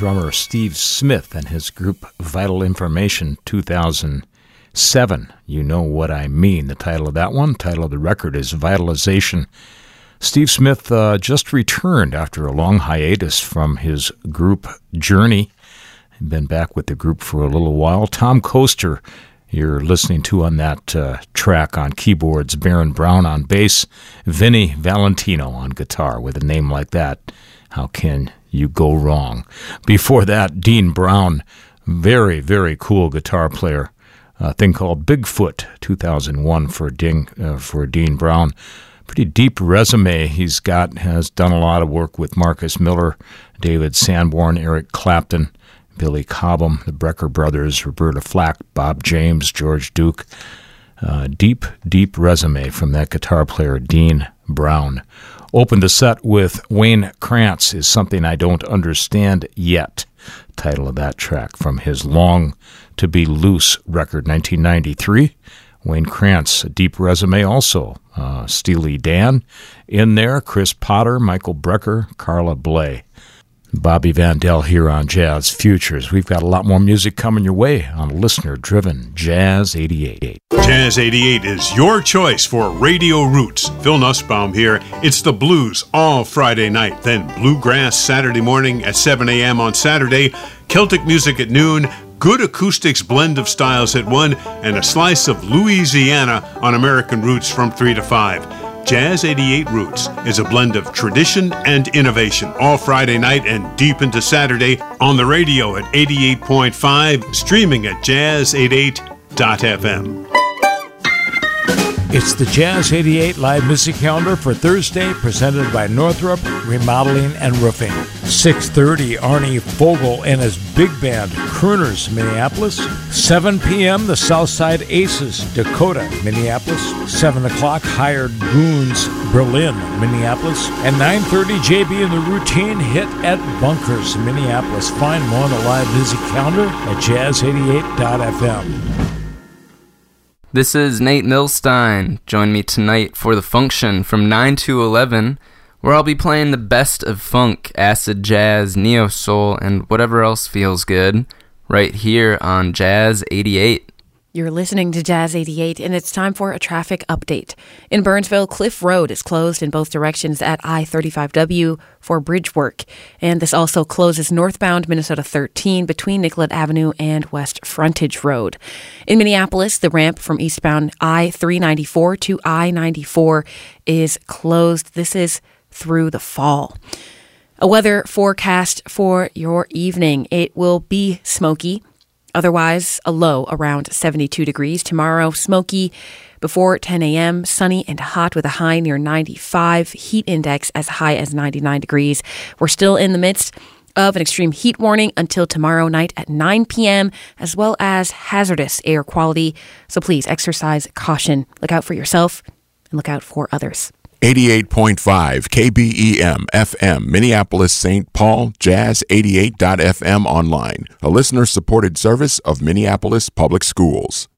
drummer Steve Smith and his group Vital Information 2007. You Know What I Mean, the title of that one. The title of the record is Vitalization. Steve Smith just returned after a long hiatus from his group Journey. He'd been back with the group for a little while. Tom Coaster, you're listening to on that track on keyboards, Baron Brown on bass, Vinny Valentino on guitar. With a name like that, how can you go wrong? Before that, Dean Brown, very, very cool guitar player. A thing called Bigfoot, 2001 for Dean Brown. Pretty deep resume he's got, has done a lot of work with Marcus Miller, David Sanborn, Eric Clapton, Billy Cobham, the Brecker Brothers, Roberta Flack, Bob James, George Duke. Deep, deep resume from that guitar player, Dean Brown. Opened the set with Wayne Krantz, Is Something I Don't Understand Yet. Title of that track from his Long to Be Loose record, 1993. Wayne Krantz, a deep resume also. Steely Dan in there, Chris Potter, Michael Brecker, Carla Bley. Bobby Vandell here on Jazz Futures. We've got a lot more music coming your way on listener-driven Jazz 88. Jazz 88 is your choice for Radio Roots. Phil Nussbaum here. It's the blues all Friday night, then bluegrass Saturday morning at 7 a.m. on Saturday, Celtic music at noon, good acoustics blend of styles at 1, and a slice of Louisiana on American Roots from 3 to 5. Jazz 88 Roots is a blend of tradition and innovation all Friday night and deep into Saturday on the radio at 88.5, streaming at jazz88.fm. It's the Jazz 88 live music calendar for Thursday, presented by Northrop Remodeling and Roofing. 6:30, Arnie Fogel and his big band, Crooners, Minneapolis. 7 p.m., the Southside Aces, Dakota, Minneapolis. 7 o'clock, Hired Goons, Berlin, Minneapolis. And 9:30, JB and the Routine hit at Bunkers, Minneapolis. Find more on the live music calendar at jazz88.fm. This is Nate Milstein. Join me tonight for The Function from 9 to 11, where I'll be playing the best of funk, acid jazz, neo-soul, and whatever else feels good, right here on Jazz 88. You're listening to Jazz 88, and it's time for a traffic update. In Burnsville, Cliff Road is closed in both directions at I-35W for bridge work. And this also closes northbound Minnesota 13 between Nicollet Avenue and West Frontage Road. In Minneapolis, the ramp from eastbound I-394 to I-94 is closed. This is through the fall. A weather forecast for your evening. It will be smoky. Otherwise, a low around 72 degrees. Tomorrow, smoky before 10 a.m., sunny and hot with a high near 95, heat index as high as 99 degrees. We're still in the midst of an extreme heat warning until tomorrow night at 9 p.m., as well as hazardous air quality. So please exercise caution. Look out for yourself and look out for others. 88.5 KBEM FM, Minneapolis, St. Paul, Jazz88.fm online, a listener-supported service of Minneapolis Public Schools.